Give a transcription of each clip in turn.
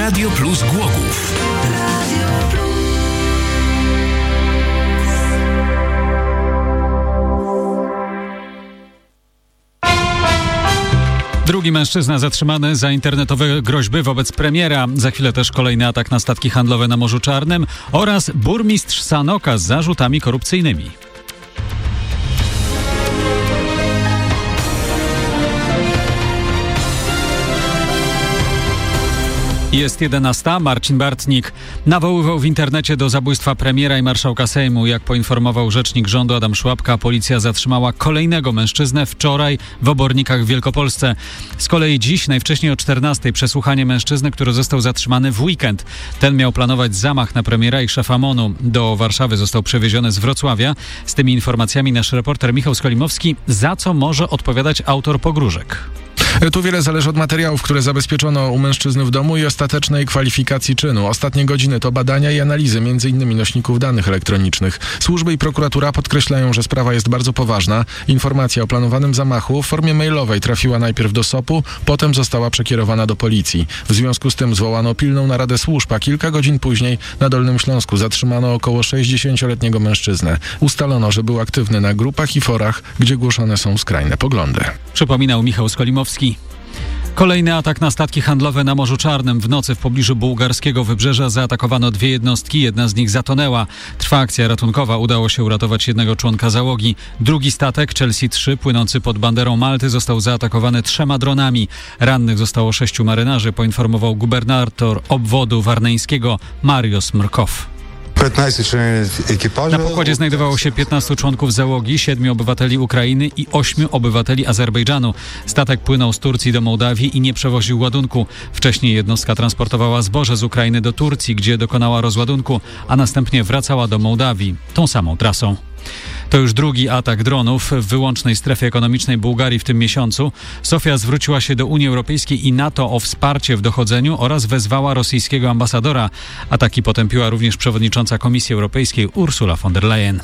Radio Plus Głogów. Drugi mężczyzna zatrzymany za internetowe groźby wobec premiera. Za chwilę też kolejny atak na statki handlowe na Morzu Czarnym oraz burmistrz Sanoka z zarzutami korupcyjnymi. Jest 11. Marcin Bartnik nawoływał w internecie do zabójstwa premiera i marszałka Sejmu. Jak poinformował rzecznik rządu Adam Szłapka, policja zatrzymała kolejnego mężczyznę wczoraj w Obornikach w Wielkopolsce. Z kolei dziś, najwcześniej o 14:00, przesłuchanie mężczyzny, który został zatrzymany w weekend. Ten miał planować zamach na premiera i szefa MON-u. Do Warszawy został przewieziony z Wrocławia. Z tymi informacjami nasz reporter Michał Skolimowski. Za co może odpowiadać autor pogróżek? Tu wiele zależy od materiałów, które zabezpieczono u mężczyzny w domu i ostatecznej kwalifikacji czynu. Ostatnie godziny to badania i analizy m.in. nośników danych elektronicznych. Służby i prokuratura podkreślają, że sprawa jest bardzo poważna. Informacja o planowanym zamachu w formie mailowej trafiła najpierw do SOP-u, potem została przekierowana do policji. W związku z tym zwołano pilną naradę służb, a kilka godzin później na Dolnym Śląsku zatrzymano około 60-letniego mężczyznę. Ustalono, że był aktywny na grupach i forach, gdzie głoszone są skrajne poglądy. Przypominał Michał Skolimowski. Kolejny atak na statki handlowe na Morzu Czarnym. W nocy w pobliżu bułgarskiego wybrzeża zaatakowano 2 jednostki, jedna z nich zatonęła. Trwa akcja ratunkowa, udało się uratować jednego członka załogi. Drugi statek, Chelsea 3, płynący pod banderą Malty, został zaatakowany 3 dronami. Rannych zostało 6 marynarzy, poinformował gubernator obwodu warneńskiego Mariusz Mrkow. 15 członków ekipażu. Na pokładzie znajdowało się 15 członków załogi, 7 obywateli Ukrainy i 8 obywateli Azerbejdżanu. Statek płynął z Turcji do Mołdawii i nie przewoził ładunku. Wcześniej jednostka transportowała zboże z Ukrainy do Turcji, gdzie dokonała rozładunku, a następnie wracała do Mołdawii tą samą trasą. To już drugi atak dronów w wyłącznej strefie ekonomicznej Bułgarii w tym miesiącu. Sofia zwróciła się do Unii Europejskiej i NATO o wsparcie w dochodzeniu oraz wezwała rosyjskiego ambasadora. Ataki potępiła również przewodnicząca Komisji Europejskiej Ursula von der Leyen.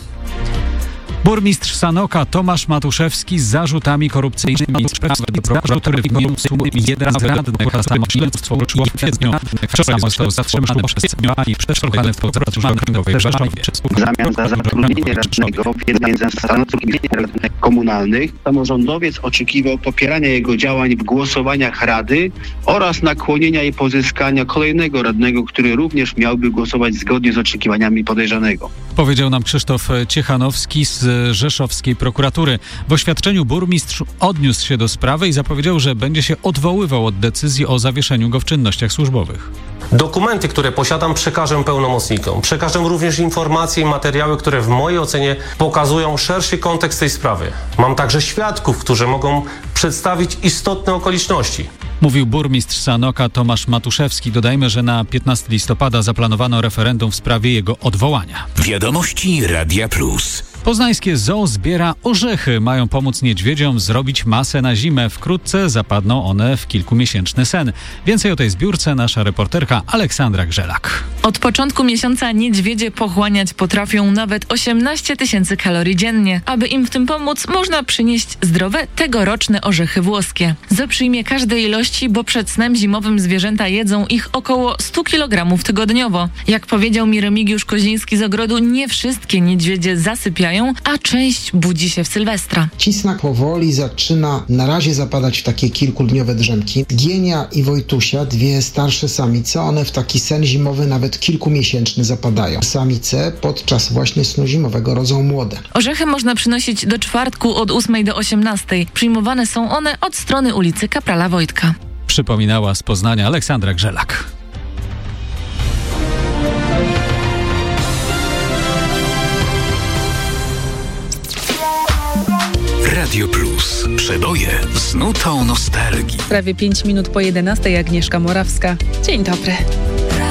Burmistrz Sanoka Tomasz Matuszewski z zarzutami korupcyjnymi. Prokurator w imieniu jeden z radnych zastawił śledztwo i w kwietniu wczoraj został zatrzymany przez i przeszkolony w prokuraturze okręgowej w Warszawie. W zamian za zatrudnienie radnego w jednej ze stanowisk radnych komunalnych samorządowiec oczekiwał popierania jego działań w głosowaniach rady oraz nakłonienia i pozyskania kolejnego radnego, który również miałby głosować zgodnie z oczekiwaniami podejrzanego. Powiedział nam Krzysztof Ciechanowski z rzeszowskiej prokuratury. W oświadczeniu burmistrz odniósł się do sprawy i zapowiedział, że będzie się odwoływał od decyzji o zawieszeniu go w czynnościach służbowych. Dokumenty, które posiadam, przekażę pełnomocnikom. Przekażę również informacje i materiały, które w mojej ocenie pokazują szerszy kontekst tej sprawy. Mam także świadków, którzy mogą przedstawić istotne okoliczności. Mówił burmistrz Sanoka Tomasz Matuszewski. Dodajmy, że na 15 listopada zaplanowano referendum w sprawie jego odwołania. Wiadomości Radia Plus. Poznańskie zoo zbiera orzechy. Mają pomóc niedźwiedziom zrobić masę na zimę. Wkrótce zapadną one w kilkumiesięczny sen. Więcej o tej zbiórce nasza reporterka Aleksandra Grzelak. Od początku miesiąca niedźwiedzie pochłaniać potrafią nawet 18 000 kalorii dziennie. Aby im w tym pomóc, można przynieść zdrowe, tegoroczne orzechy włoskie. Zoo przyjmie każde ilości, bo przed snem zimowym zwierzęta jedzą ich około 100 kg tygodniowo. Jak powiedział mi Remigiusz Koziński z ogrodu, nie wszystkie niedźwiedzie zasypiają, a część budzi się w Sylwestra. Cisna powoli zaczyna na razie zapadać w takie kilkudniowe drzemki. Gienia i Wojtusia, 2 starsze samice, one w taki sen zimowy nawet kilkumiesięczny zapadają. Samice podczas właśnie snu zimowego rodzą młode. Orzechy można przynosić do czwartku od 8 do 18. Przyjmowane są one od strony ulicy Kaprala Wojtka. Przypominała z Poznania Aleksandra Grzelak. Radio Plus. Przeboje z nutą nostalgii. Prawie 5 minut po 11:00. Agnieszka Morawska. Dzień dobry.